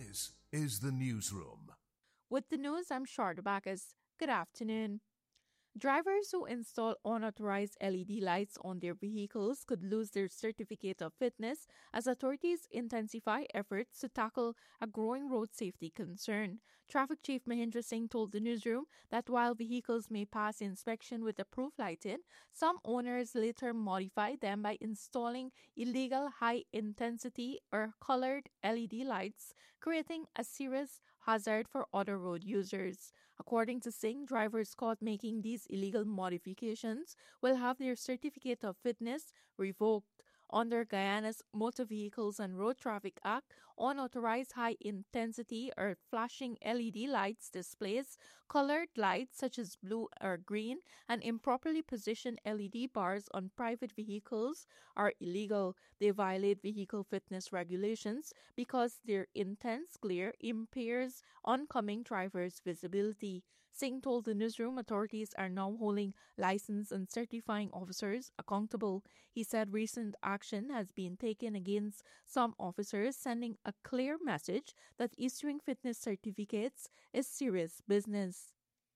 This is the newsroom. With the news, I'm Sharda Bacchus. Good afternoon. Drivers who install unauthorized LED lights on their vehicles could lose their certificate of fitness as authorities intensify efforts to tackle a growing road safety concern. Traffic Chief Mahindra Singh told the newsroom that while vehicles may pass inspection with approved lighting, some owners later modify them by installing illegal high-intensity or colored LED lights, creating a serious hazard for other road users. According to Singh, drivers caught making these illegal modifications will have their certificate of fitness revoked. Under Guyana's Motor Vehicles and Road Traffic Act, unauthorized high-intensity or flashing LED lights displays, colored lights such as blue or green, and improperly positioned LED bars on private vehicles are illegal. They violate vehicle fitness regulations because their intense glare impairs oncoming drivers' visibility. Singh told the newsroom authorities are now holding licensed and certifying officers accountable. He said recent action has been taken against some officers, sending a clear message that issuing fitness certificates is serious business.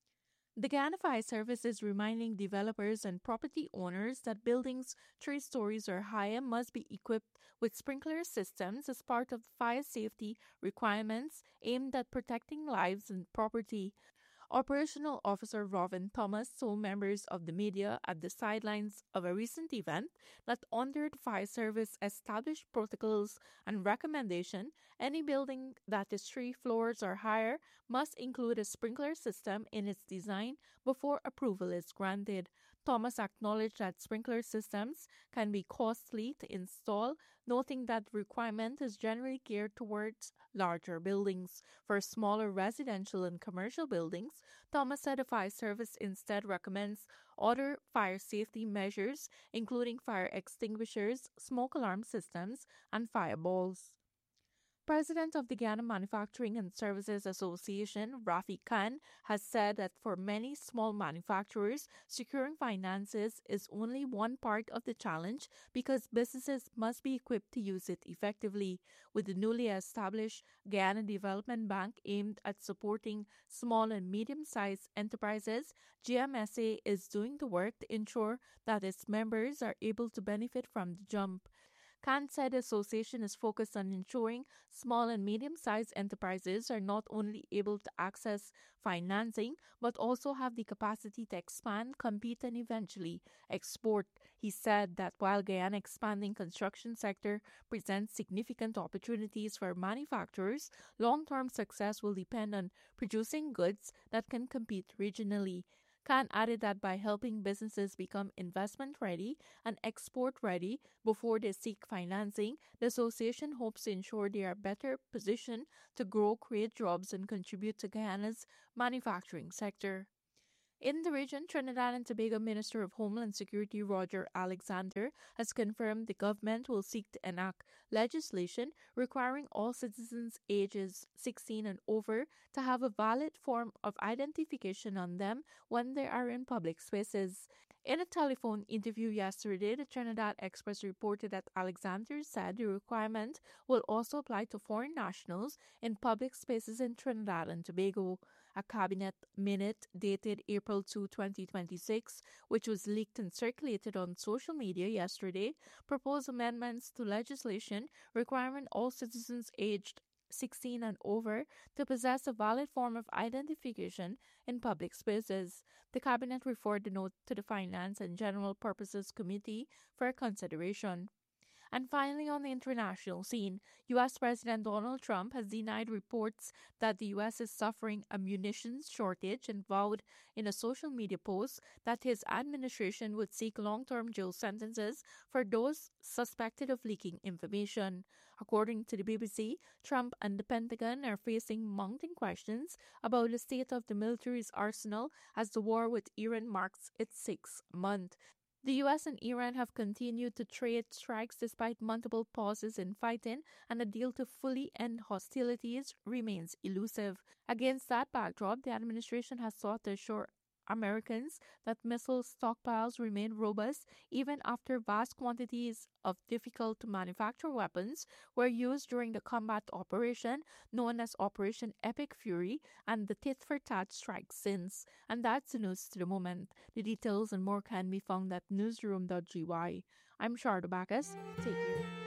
The Guyana Fire Service is reminding developers and property owners that buildings 3 stories or higher must be equipped with sprinkler systems as part of fire safety requirements aimed at protecting lives and property. Operational Officer Robin Thomas told members of the media at the sidelines of a recent event that under the fire service established protocols and recommendation, any building that is 3 floors or higher must include a sprinkler system in its design before approval is granted. Thomas acknowledged that sprinkler systems can be costly to install, noting that the requirement is generally geared towards larger buildings. For smaller residential and commercial buildings, Thomas said the fire service instead recommends other fire safety measures, including fire extinguishers, smoke alarm systems, and fireballs. President of the Guyana Manufacturing and Services Association, Rafi Khan, has said that for many small manufacturers, securing finances is only one part of the challenge because businesses must be equipped to use it effectively. With the newly established Guyana Development Bank aimed at supporting small and medium-sized enterprises, GMSA is doing the work to ensure that its members are able to benefit from the jump. Khan said the association is focused on ensuring small and medium-sized enterprises are not only able to access financing, but also have the capacity to expand, compete, and eventually export. He said that while Guyana's expanding construction sector presents significant opportunities for manufacturers, long-term success will depend on producing goods that can compete regionally. Khan added that by helping businesses become investment-ready and export-ready before they seek financing, the association hopes to ensure they are better positioned to grow, create jobs, and contribute to Guyana's manufacturing sector. In the region, Trinidad and Tobago Minister of Homeland Security Roger Alexander has confirmed the government will seek to enact legislation requiring all citizens ages 16 and over to have a valid form of identification on them when they are in public spaces. In a telephone interview yesterday, the Trinidad Express reported that Alexander said the requirement will also apply to foreign nationals in public spaces in Trinidad and Tobago. A cabinet minute dated April 2, 2026, which was leaked and circulated on social media yesterday, proposed amendments to legislation requiring all citizens aged 16 and over to possess a valid form of identification in public spaces. The cabinet referred the note to the Finance and General Purposes Committee for consideration. And finally, on the international scene, U.S. President Donald Trump has denied reports that the U.S. is suffering a munitions shortage and vowed in a social media post that his administration would seek long-term jail sentences for those suspected of leaking information. According to the BBC, Trump and the Pentagon are facing mounting questions about the state of the military's arsenal as the war with Iran marks its 6th month. The U.S. and Iran have continued to trade strikes despite multiple pauses in fighting, and a deal to fully end hostilities remains elusive. Against that backdrop, the administration has sought to assure Americans that missile stockpiles remain robust even after vast quantities of difficult to manufacture weapons were used during the combat operation known as Operation Epic Fury and the tit for tat strikes since. And that's the news to the moment. The details and more can be found at newsroom.gy. I'm Sharda Bacchus. Take care.